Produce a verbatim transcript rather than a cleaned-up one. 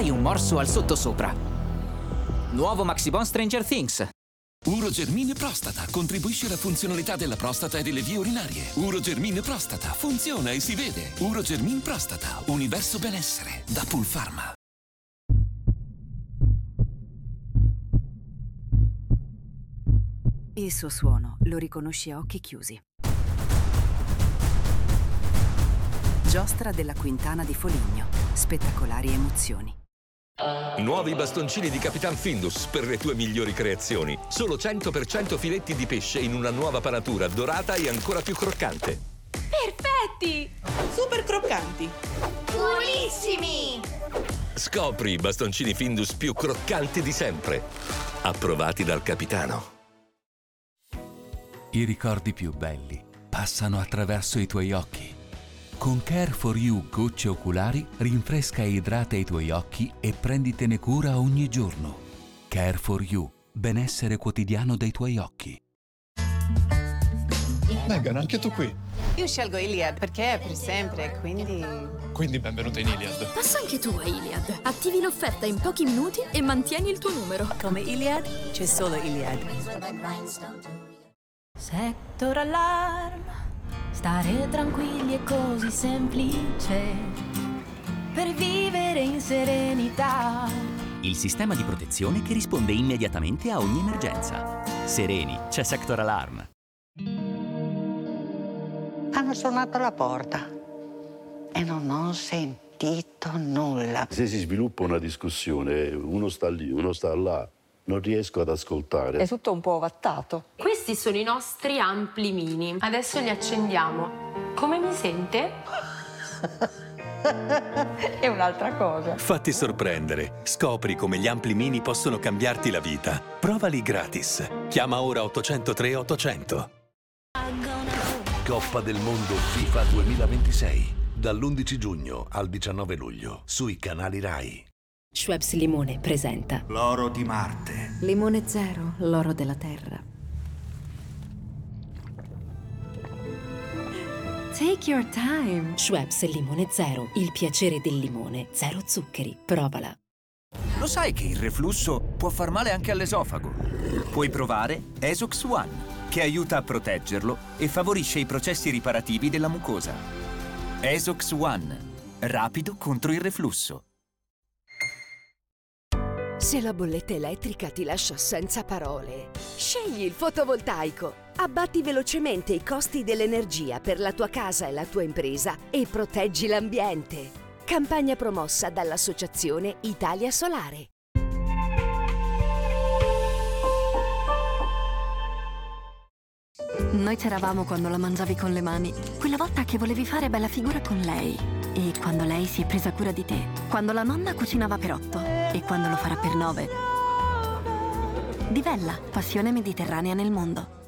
Dai un morso al sottosopra. Nuovo Maxibon Stranger Things. Urogermin Prostata contribuisce alla funzionalità della prostata e delle vie urinarie. Urogermin Prostata funziona e si vede. Urogermin Prostata, universo benessere, da Pulpharma. Il suo suono lo riconosci a occhi chiusi. Giostra della Quintana di Foligno. Spettacolari emozioni. Nuovi bastoncini di Capitan Findus per le tue migliori creazioni. Solo cento per cento filetti di pesce in una nuova panatura dorata e ancora più croccante. Perfetti! Super croccanti! Buonissimi! Scopri i bastoncini Findus più croccanti di sempre. Approvati dal capitano. I ricordi più belli passano attraverso i tuoi occhi. Con Care for You gocce oculari rinfresca e idrata i tuoi occhi e prenditene cura ogni giorno. Care for You, benessere quotidiano dei tuoi occhi. Megan, anche tu qui. Io scelgo Iliad perché è per sempre, quindi... Quindi benvenuta in Iliad. Passa anche tu a Iliad. Attivi l'offerta in pochi minuti e mantieni il tuo numero. Come Iliad, c'è solo Iliad. Sector Alarm. Stare tranquilli è così semplice per vivere in serenità. Il sistema di protezione che risponde immediatamente a ogni emergenza. Sereni, c'è Sector Alarm. Hanno suonato alla porta e non ho sentito nulla. Se si sviluppa una discussione, uno sta lì, uno sta là, non riesco ad ascoltare. È tutto un po' ovattato. Questi sono i nostri ampli mini. Adesso li accendiamo. Come mi sente? È un'altra cosa. Fatti sorprendere. Scopri come gli ampli mini possono cambiarti la vita. Provali gratis. Chiama ora ottocentotre ottocento. Coppa del Mondo FIFA duemilaventisei. Dall'undici giugno al diciannove luglio. Sui canali Rai. Schweppes Limone presenta L'oro di Marte. Limone Zero, l'oro della terra. Take your time. Schweppes Limone Zero, il piacere del limone, zero zuccheri. Provala. Lo sai che il reflusso può far male anche all'esofago? Puoi provare Esox One, che aiuta a proteggerlo e favorisce i processi riparativi della mucosa. Esox One, rapido contro il reflusso. Se la bolletta elettrica ti lascia senza parole, scegli il fotovoltaico. Abbatti velocemente i costi dell'energia per la tua casa e la tua impresa e proteggi l'ambiente. Campagna promossa dall'Associazione Italia Solare. Noi c'eravamo quando la mangiavi con le mani. Quella volta che volevi fare bella figura con lei. E quando lei si è presa cura di te. Quando la nonna cucinava per otto. E quando lo farà per nove. Divella, passione mediterranea nel mondo.